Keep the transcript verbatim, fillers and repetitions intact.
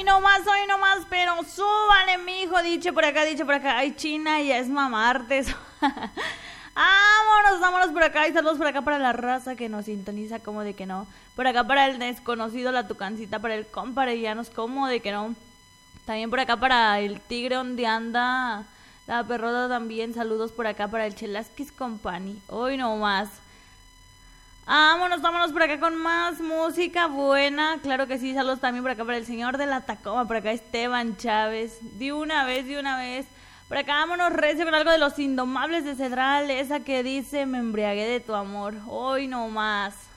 Hoy no más, hoy no más, pero súbale, mijo. Dicho por acá, dicho por acá. Ay, China, ya es mamartes. Vámonos, vámonos por acá. Y saludos por acá para la raza que nos sintoniza, como de que no. Por acá para el desconocido, la tucancita, para el compa Arellanos, como de que no. También por acá para el tigre donde anda. La perrota también. Saludos por acá para el Chelasquis Company. Hoy no más. Vámonos, vámonos por acá con más música buena. Claro que sí, saludos también por acá para el señor de la Tacoma. Por acá Esteban Chávez. De una vez, de una vez. Por acá vámonos recio con algo de los Indomables de Cedral. Esa que dice: me embriagué de tu amor. Hoy no más.